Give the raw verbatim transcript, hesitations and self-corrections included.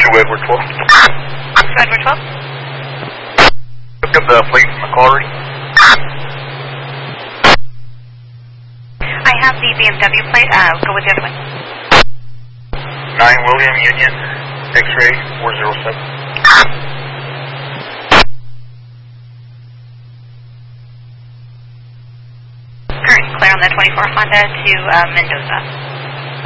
two Edward twelve. two Edward twelve. Look at the plate from the car already. I have the B M W plate. Uh, go with the other one. nine William Union, X-ray four zero seven. Current clear on the twenty-four Honda to uh, Mendoza.